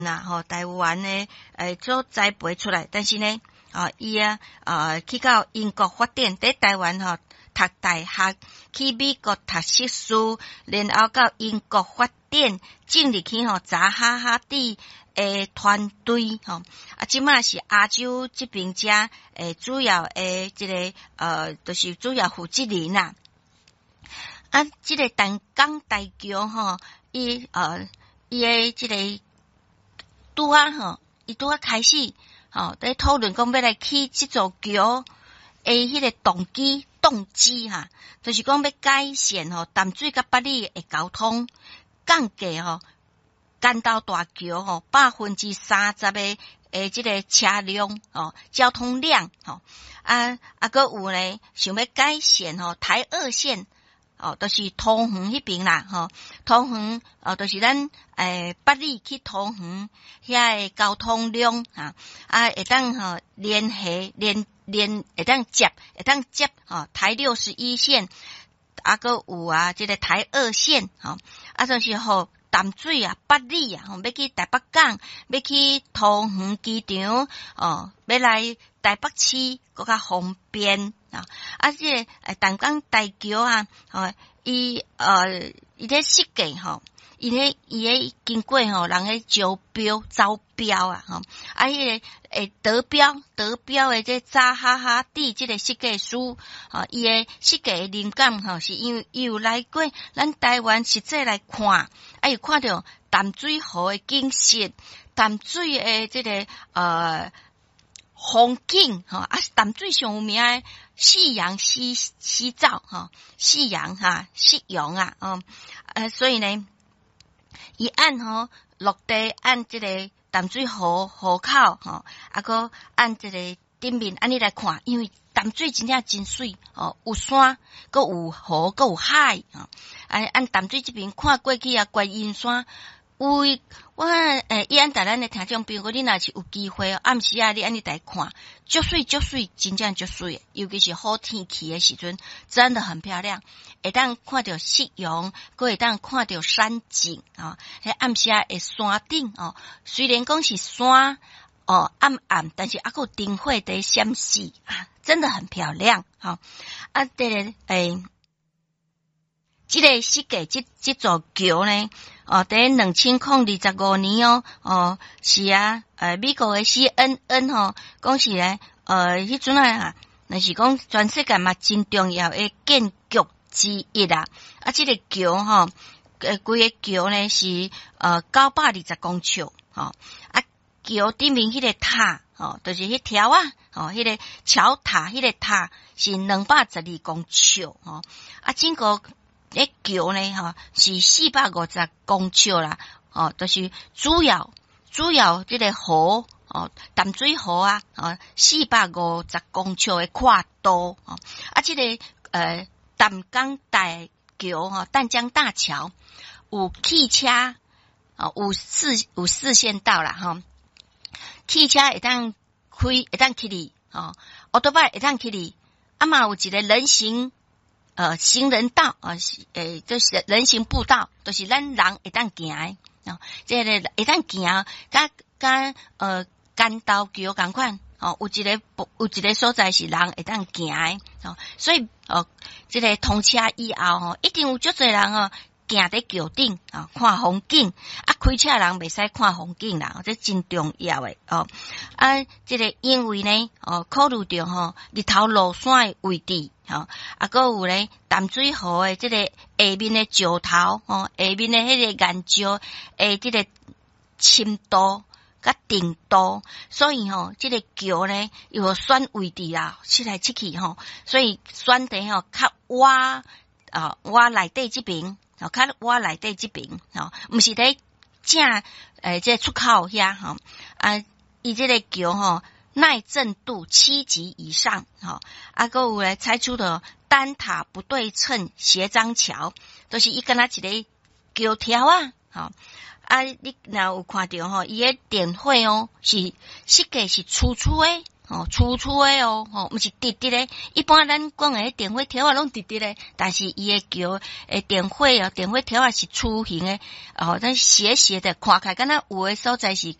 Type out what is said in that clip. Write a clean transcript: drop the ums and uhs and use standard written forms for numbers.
台湾呢所栽培出来，但是呢伊去到英国发展，在台湾读大学，去美国读硕士，然后到英国发展，进入去扎哈哈蒂诶团队即马是亚洲这边遮主要这个就是主要负责人啦。这个淡江大桥伊诶这个伊拄开始在讨论讲要来起这座桥迄个动机就是讲要改善淡水甲北里的交通，降低干道大桥30%的这个车辆交通量还有呢想要改善台二线就是桃园迄边啦桃园就是咱北里去桃园遐的交通量会当联系会当接台61线还有这个台二线就是淡水北里要去台北港，要去桃园机场要来台北市更加方便这个淡江大桥伊咧设计伊咧经过人咧招标迄个得标的这扎哈哈蒂这个设计师伊的设计的灵感是因为伊有来过咱台湾实际来看有看到淡水河的景色，淡水的这个风景淡水上有名的夕阳西照夕阳所以呢伊按陆地按这个淡水河口个按这个顶面安尼来看，因为淡水真正真水有山，搁有河，搁有海按淡水这边看过去观音山。我伊安带咱的听众朋友，你若是有机会暗时你安尼来看，足水，真正足水，尤其是好天气的时阵，真的很漂亮。会当看到夕阳，搁会当看到山景迄暗时的山顶虽然讲是山暗，但是还有灯火在闪烁真的很漂亮对这个设计这座桥呢在2025年是美国的 CNN 讲是咧迄阵若是讲全世界嘛真重要的建筑之一这个桥规个桥呢是920公尺桥顶面迄个塔就是迄条迄个桥塔迄个塔是212公尺整个桥呢是450公尺啦就是主要这个河淡水河450公尺的跨度这个淡江大桥淡江大桥有汽车有四线道啦汽车会当开会当去哩奥多巴会当去哩嘛有一个人行行人道就是人行步道，就是咱人会当行这个会当行甲干道桥同款有一个所在是人会当行所以这个通车以后一定有足侪人行在桥顶看风景开车人袂使看风景啦这真重要的这个因为呢考虑到日头落山的位置还有咧淡水河的这个下面的石头下面的迄个岩石这个深度甲定度，所以这个桥呢有选位置切来切去所以选地较挖内底这边较挖内底这边毋是在正这出口遐伊这个桥耐震度7级以上还有咧采取的单塔不对称斜张桥，就是伊敢若一个桥条你若有看到伊的电火是设计是粗粗的粗粗的哦，毋是直直的。一般咱讲的电火条啊，拢直直的，但是伊的桥诶电火条啊是粗形的，咱斜斜的，看起来敢若有的所在是